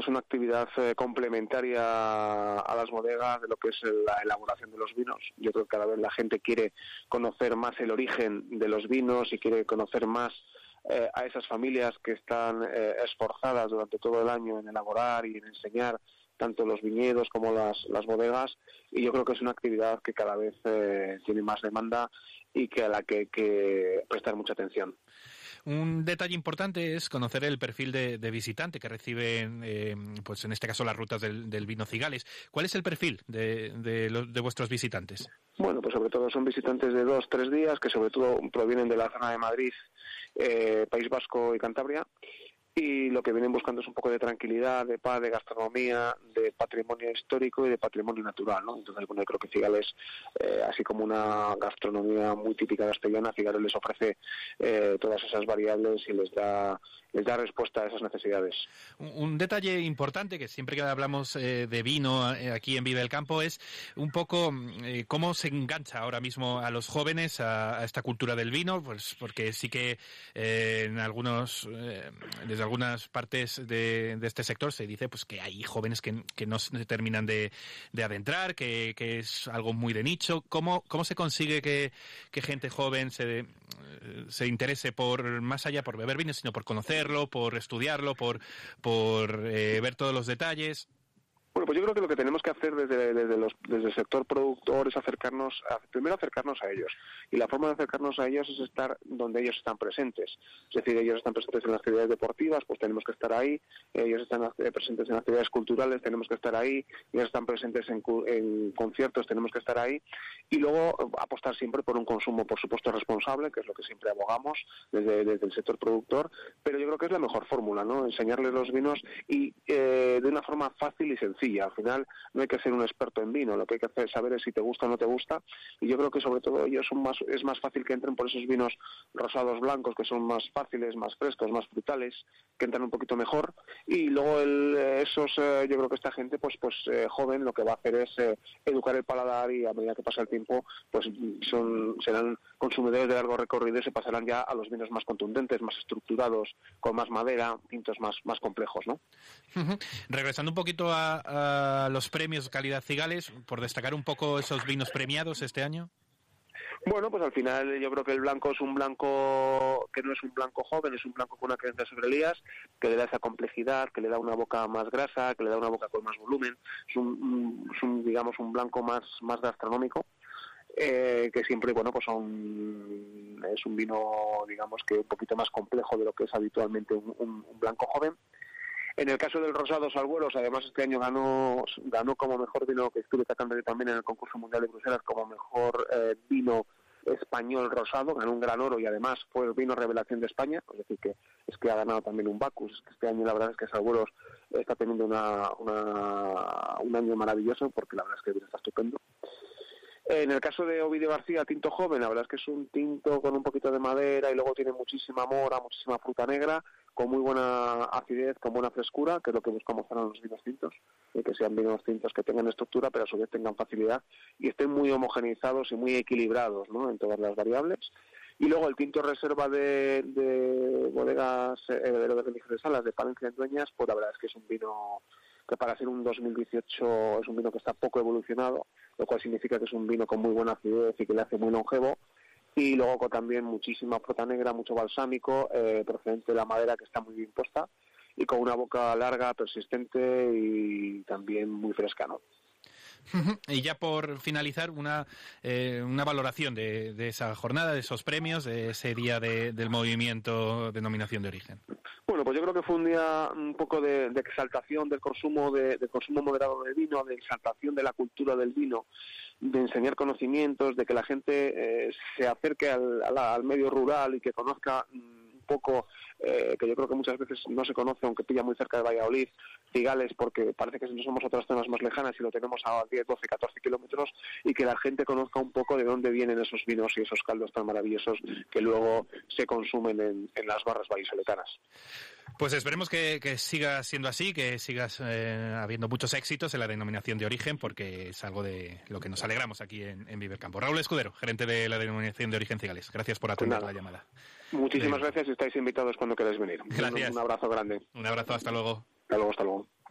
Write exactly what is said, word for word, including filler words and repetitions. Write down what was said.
es una actividad eh, complementaria a las bodegas de lo que es la elaboración de los vinos. Yo creo que cada vez la gente quiere conocer más el origen de los vinos y quiere conocer más eh, a esas familias que están eh, esforzadas durante todo el año en elaborar y en enseñar tanto los viñedos como las, las bodegas, y yo creo que es una actividad que cada vez eh, tiene más demanda y que a la que hay que prestar mucha atención. Un detalle importante es conocer el perfil de, de visitante que reciben, eh, pues en este caso las rutas del, del vino Cigales. ¿Cuál es el perfil de, de, los, de vuestros visitantes? Bueno, pues sobre todo son visitantes de dos, tres días, que sobre todo provienen de la zona de Madrid, eh, País Vasco y Cantabria, y lo que vienen buscando es un poco de tranquilidad, de paz, de gastronomía, de patrimonio histórico y de patrimonio natural, ¿no? Entonces, bueno, yo creo que Cigales, eh, así como una gastronomía muy típica castellana, Cigales les ofrece eh, todas esas variables y les da les da respuesta a esas necesidades. Un, un detalle importante que siempre que hablamos eh, de vino eh, aquí en Vive el Campo es un poco eh, cómo se engancha ahora mismo a los jóvenes a, a esta cultura del vino, pues porque sí que eh, en algunos eh, desde algunas partes de, de este sector se dice pues que hay jóvenes que, que no se terminan de, de adentrar, que, que es algo muy de nicho. ¿Cómo, cómo se consigue que, que gente joven se, se interese por más allá por beber vino, sino por conocerlo, por estudiarlo, por, por eh, ver todos los detalles? Bueno, pues yo creo que lo que tenemos que hacer desde, desde, los, desde el sector productor es acercarnos, a, primero acercarnos a ellos. Y la forma de acercarnos a ellos es estar donde ellos están presentes. Es decir, ellos están presentes en las actividades deportivas, pues tenemos que estar ahí. Ellos están presentes en actividades culturales, tenemos que estar ahí. Ellos están presentes en, en conciertos, tenemos que estar ahí. Y luego apostar siempre por un consumo, por supuesto, responsable, que es lo que siempre abogamos desde, desde el sector productor. Pero yo creo que es la mejor fórmula, ¿no? Enseñarles los vinos y eh, de una forma fácil y sencilla. Al final no hay que ser un experto en vino, lo que hay que hacer es saber si te gusta o no te gusta, y yo creo que sobre todo ellos son más, es más fácil que entren por esos vinos rosados blancos que son más fáciles, más frescos, más frutales, que entran un poquito mejor, y luego el, esos, eh, yo creo que esta gente pues pues eh, joven lo que va a hacer es eh, educar el paladar, y a medida que pasa el tiempo pues son serán consumidores de largo recorrido y se pasarán ya a los vinos más contundentes, más estructurados, con más madera, tintos más, más complejos, ¿no? Uh-huh. Regresando un poquito a, a los premios Calidad Cigales, por destacar un poco esos vinos premiados este año. Bueno, pues al final yo creo que el blanco es un blanco que no es un blanco joven, es un blanco con una creencia sobre Elías, que le da esa complejidad, que le da una boca más grasa, que le da una boca con más volumen. Es un, es un digamos, un blanco más, más gastronómico. Eh, que siempre, bueno, pues son, es un vino, digamos, que un poquito más complejo de lo que es habitualmente un, un, un blanco joven. En el caso del Rosado Salgueros, además este año ganó ganó como mejor vino, que estuve sacando también en el concurso mundial de Bruselas, como mejor eh, vino español rosado, ganó un gran oro y además fue el vino revelación de España, es decir, que es que ha ganado también un Bacus. Es que este año la verdad es que Salgueros está teniendo una, una un año maravilloso, porque la verdad es que el vino está estupendo. En el caso de Ovidio García, tinto joven, la verdad es que es un tinto con un poquito de madera y luego tiene muchísima mora, muchísima fruta negra, con muy buena acidez, con buena frescura, que es lo que buscamos para los vinos tintos, y que sean vinos tintos que tengan estructura, pero a su vez tengan facilidad y estén muy homogeneizados y muy equilibrados, ¿no?, en todas las variables. Y luego el tinto reserva de, de bodegas eh, de Remigio de Salas, de Palencia en Dueñas, pues la verdad es que es un vino que para ser un dos mil dieciocho es un vino que está poco evolucionado, lo cual significa que es un vino con muy buena acidez y que le hace muy longevo. Y luego con también muchísima fruta negra, mucho balsámico, eh, procedente de la madera, que está muy bien puesta, y con una boca larga, persistente y también muy fresca, ¿no? Y ya por finalizar, una eh, una valoración de, de esa jornada, de esos premios, de ese día de, del movimiento Denominación de Origen. Bueno, pues yo creo que fue un día un poco de, de exaltación del consumo de, de consumo moderado de vino, de exaltación de la cultura del vino, de enseñar conocimientos, de que la gente eh, se acerque al, al, al medio rural y que conozca un poco, eh, que yo creo que muchas veces no se conoce, aunque pilla muy cerca de Valladolid, Cigales, porque parece que no somos otras zonas más lejanas y lo tenemos a diez, doce, catorce kilómetros, y que la gente conozca un poco de dónde vienen esos vinos y esos caldos tan maravillosos que luego se consumen en, en las barras vallisoletanas. Pues esperemos que, que siga siendo así, que sigas eh, habiendo muchos éxitos en la Denominación de Origen, porque es algo de lo que nos alegramos aquí en, en Vive el Campo. Raúl Escudero, gerente de la Denominación de Origen Cigales. Gracias por atender pues la llamada. Muchísimas de... gracias y estáis invitados cuando queráis venir. Gracias. Un, un abrazo grande. Un abrazo, hasta luego. Hasta luego, hasta luego.